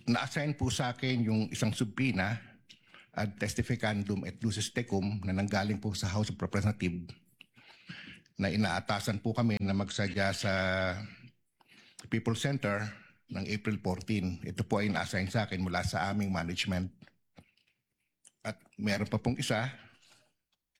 na-assign po sa akin yung isang subpoena ad testificandum et lucis tecum na nanggaling po sa House of Representatives na inaatasan po kami na magsadya sa People Center ng April 14. Ito po ay na-assign sa akin mula sa aming management. At meron pa pong isa